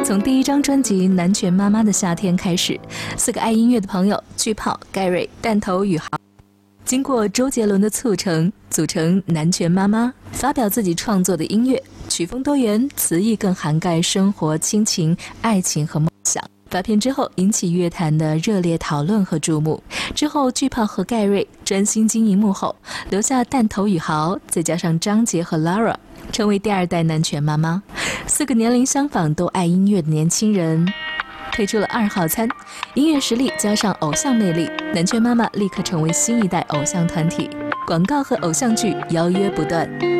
从第一张专辑《南拳妈妈的夏天》开始，四个爱音乐的朋友巨炮、盖瑞、弹头宇豪，经过周杰伦的促成，组成南拳妈妈，发表自己创作的音乐，曲风多元，词意更涵盖生活、亲情、爱情和梦想。发片之后引起乐坛的热烈讨论和注目。之后巨炮和盖瑞专心经营幕后，留下弹头宇豪，再加上张杰和 Lara， 成为第二代南拳妈妈。四个年龄相仿都爱音乐的年轻人推出了2号餐，音乐实力加上偶像魅力，南拳妈妈立刻成为新一代偶像团体，广告和偶像剧邀约不断。